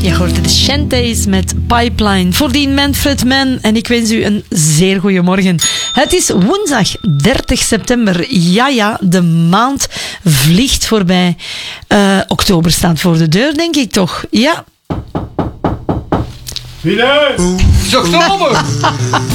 Je hoort de Shantays met Pipeline. Voordien Manfred Mann en ik wens u een zeer goede morgen. Het is woensdag 30 september. Ja, de maand vliegt voorbij. Oktober staat voor de deur, denk ik toch? Ja. Wie is oktober?